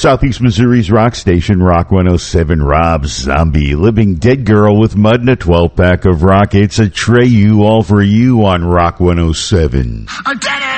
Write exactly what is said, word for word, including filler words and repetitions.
Southeast Missouri's rock station, Rock one oh seven. Rob Zombie, Living Dead Girl with Mud and a twelve pack of rock. It's a Treyu all for you on Rock one oh seven. I did it!